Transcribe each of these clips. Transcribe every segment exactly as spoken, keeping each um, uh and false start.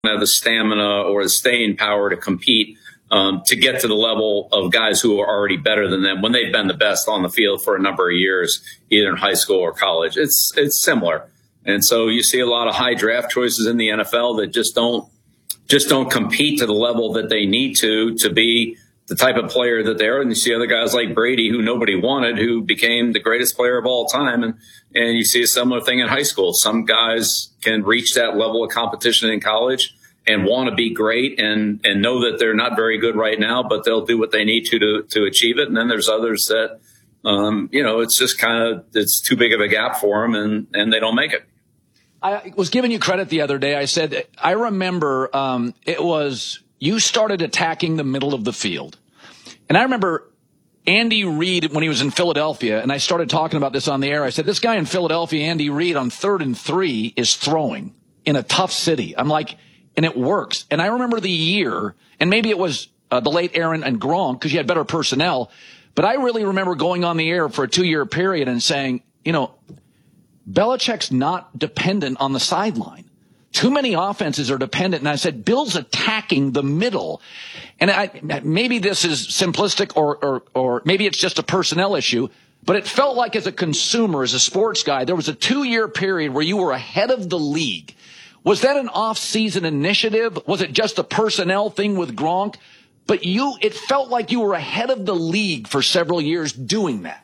have the stamina or the staying power to compete um, to get to the level of guys who are already better than them when they've been the best on the field for a number of years, either in high school or college. It's it's similar. And so you see a lot of high draft choices in the N F L that just don't just don't compete to the level that they need to to be the type of player that they are. And you see other guys like Brady, who nobody wanted, who became the greatest player of all time. And, and you see a similar thing in high school. Some guys can reach that level of competition in college and want to be great and, and know that they're not very good right now, but they'll do what they need to, to, to achieve it. And then there's others that, um, you know, it's just kind of, it's too big of a gap for them and, and they don't make it. I was giving you credit the other day. I said, I remember, um, it was, you started attacking the middle of the field. And I remember Andy Reid when he was in Philadelphia, and I started talking about this on the air. I said, this guy in Philadelphia, Andy Reid, on third and three is throwing in a tough city. I'm like, and it works. And I remember the year, and maybe it was uh, the late Aaron and Gronk because you had better personnel. But I really remember going on the air for a two-year period and saying, you know, Belichick's not dependent on the sideline. Too many offenses are dependent. And I said, Bill's attacking the middle. And I, maybe this is simplistic or, or, or maybe it's just a personnel issue, but it felt like as a consumer, as a sports guy, there was a two-year period where you were ahead of the league. Was that an off-season initiative? Was it just a personnel thing with Gronk? But you, it felt like you were ahead of the league for several years doing that.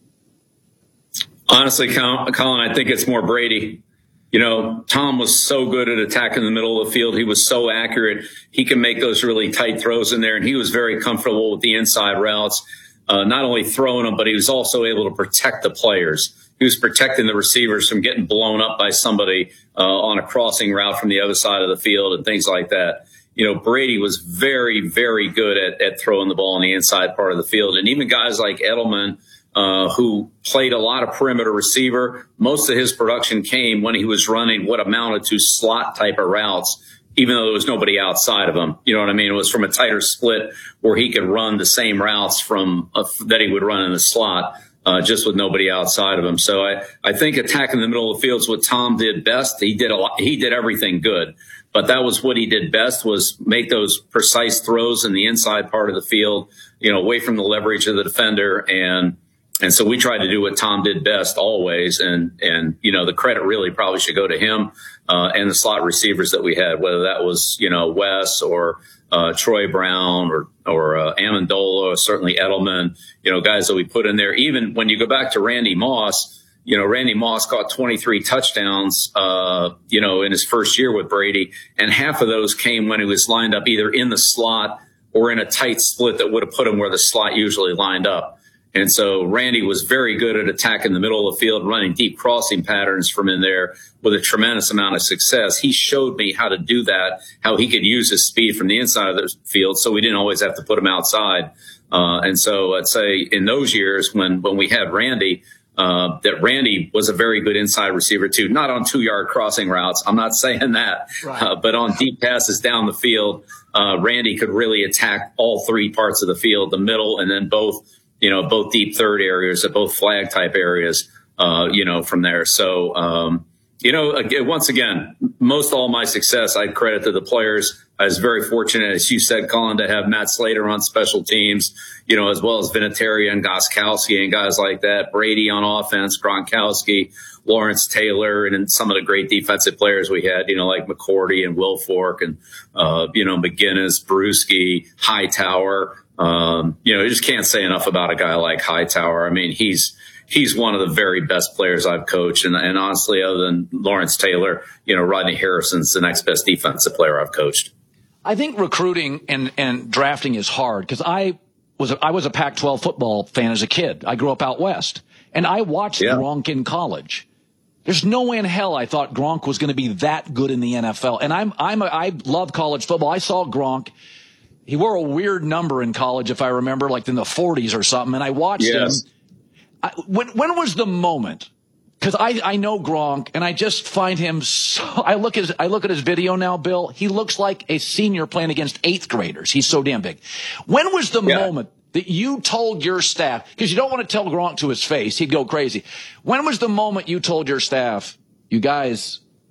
Honestly, Colin, I think it's more Brady. You know, Tom was so good at attacking the middle of the field. He was so accurate. He can make those really tight throws in there, and he was very comfortable with the inside routes, uh, not only throwing them, but he was also able to protect the players. He was protecting the receivers from getting blown up by somebody uh, on a crossing route from the other side of the field and things like that. You know, Brady was very, very good at, at throwing the ball on the inside part of the field. And even guys like Edelman, Uh, who played a lot of perimeter receiver. Most of his production came when he was running what amounted to slot type of routes, even though there was nobody outside of him. You know what I mean? It was from a tighter split where he could run the same routes from uh, that he would run in the slot, uh, just with nobody outside of him. So I, I think attacking the middle of the field is what Tom did best. He did a lot. He did everything good, but that was what he did best, was make those precise throws in the inside part of the field, you know, away from the leverage of the defender. And And so we tried to do what Tom did best always. And, and, you know, the credit really probably should go to him, uh, and the slot receivers that we had, whether that was, you know, Wes or, uh, Troy Brown or, or, uh, Amendola, or certainly Edelman, you know, guys that we put in there. Even when you go back to Randy Moss, you know, Randy Moss caught twenty-three touchdowns, uh, you know, in his first year with Brady. And half of those came when he was lined up either in the slot or in a tight split that would have put him where the slot usually lined up. And so Randy was very good at attacking the middle of the field, running deep crossing patterns from in there with a tremendous amount of success. He showed me how to do that, how he could use his speed from the inside of the field, so we didn't always have to put him outside. Uh, and so I'd say in those years when, when we had Randy, uh, that Randy was a very good inside receiver too, not on two-yard crossing routes. I'm not saying that, right. uh, but on deep passes down the field, uh, Randy could really attack all three parts of the field, the middle, and then both you know, both deep third areas, both flag type areas, uh, you know, from there. So, um, you know, again, once again, most all my success I credit to the players. I was very fortunate, as you said, Colin, to have Matt Slater on special teams, you know, as well as Vinatieri and Gostkowski and guys like that, Brady on offense, Gronkowski, Lawrence Taylor, and then some of the great defensive players we had, you know, like McCourty and Wilfork and, uh, you know, McGinnis, Bruschi, Hightower. Um, you know, you just can't say enough about a guy like Hightower. I mean, he's, he's one of the very best players I've coached. And, and honestly, other than Lawrence Taylor, you know, Rodney Harrison's the next best defensive player I've coached. I think recruiting and, and drafting is hard because I was, a, I was a Pac twelve football fan as a kid. I grew up out west and I watched yeah. Gronk in college. There's no way in hell I thought Gronk was going to be that good in the N F L. And I'm, I'm, a, I love college football. I saw Gronk. He wore a weird number in college, if I remember, like in the forties or something. And I watched yes. him. I, when, when was the moment? Because I, I know Gronk, and I just find him so. I look at his, I look at his video now, Bill. He looks like a senior playing against eighth graders. He's so damn big. When was the yeah. moment that you told your staff? Because you don't want to tell Gronk to his face; he'd go crazy. When was the moment you told your staff, "You guys,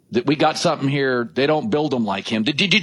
that we got something here. They don't build them like him. Did, did you